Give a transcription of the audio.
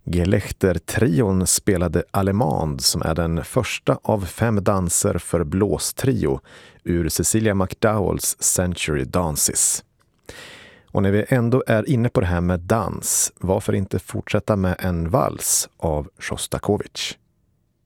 Gelächter-trion spelade Allemande som är den första av 5 danser för blåstrio ur Cecilia McDowells Century Dances. Och när vi ändå är inne på det här med dans, varför inte fortsätta med en vals av Shostakovich?